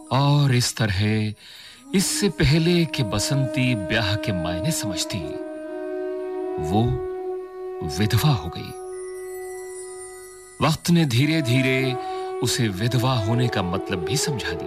और इस तरह इससे पहले कि बसंती ब्याह के मायने समझती, वो विधवा हो गई। वक्त ने धीरे-धीरे उसे विधवा होने का मतलब भी समझा दिया।